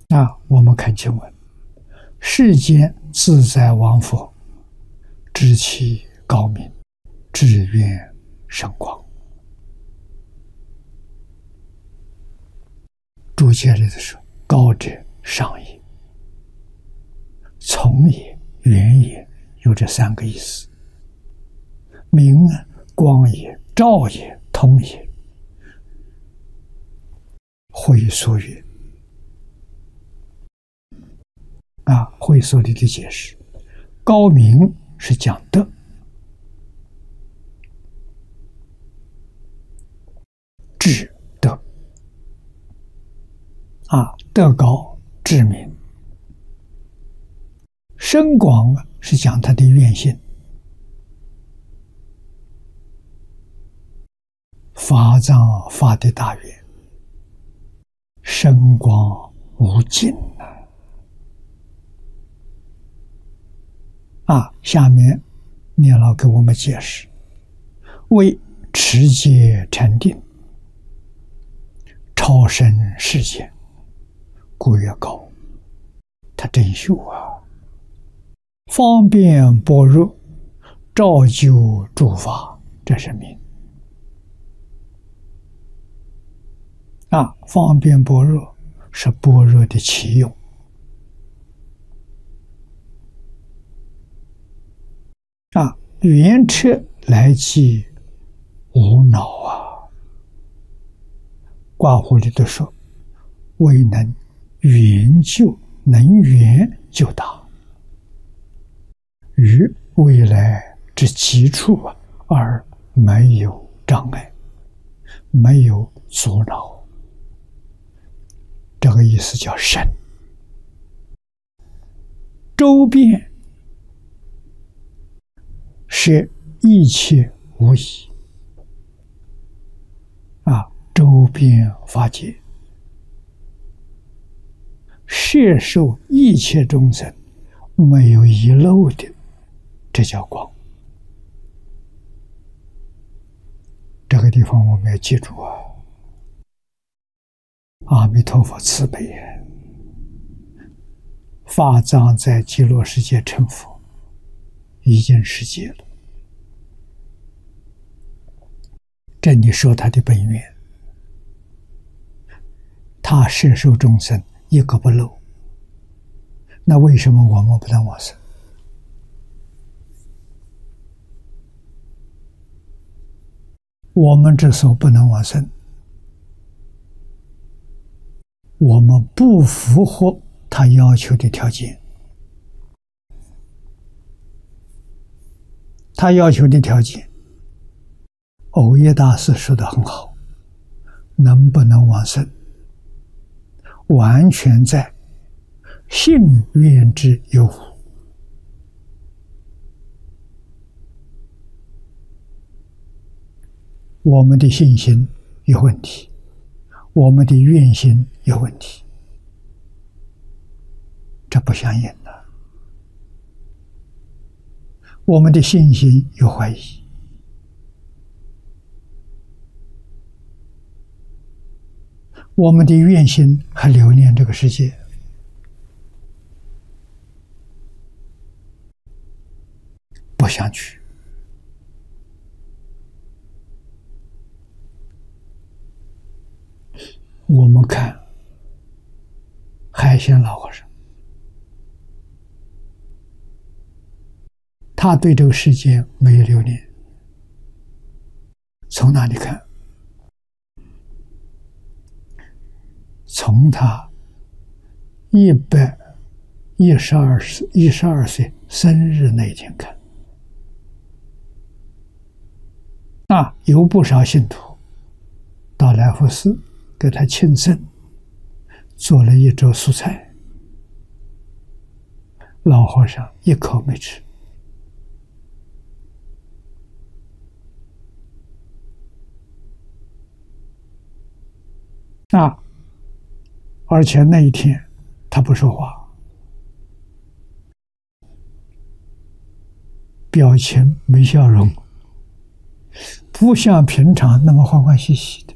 我们看经文：世间自在王佛，知其高明，志愿圣光。注解里头说：高者上也，从也，远也，有这三个意思。明光也，照也，通也。会所云会所里的解释，高明是讲德，智德德高智明。深广是讲他的愿心，法藏发的大愿，深广无尽下面念老给我们解释：为持戒禅定，超生世界，故越高。他真修方便般若，照就诸法，这是名。方便般若是般若的起用。圆彻来即无恼卦乎里头说：未能圆就，能圆就大，于未来之极处而没有障碍，没有阻挠。这个意思叫深。周遍是一切无疑周遍法界，摄受一切众生，没有遗漏的，这叫光。这个地方我们要记住阿弥陀佛慈悲，法藏在极乐世界成佛已经世界了，这里说他的本愿，他摄受众生一个不漏，那为什么我们不能往生？我们之所以不能往生，我们不符合他要求的条件。他要求的条件，藕益大师说得很好，能不能往生，完全在信愿之有无。我们的信心有问题，我们的愿心有问题，这不相应的。我们的信心有怀疑，我们的愿心还留恋这个世界，不想去。我们看海鲜老和尚，他对这个世界没有留恋。从哪里看？从他112岁生日那一天看。有不少信徒到来福寺给他庆生，做了一桌素菜，老和尚一口没吃。而且那一天他不说话，表情没笑容，不像平常那么欢欢喜喜。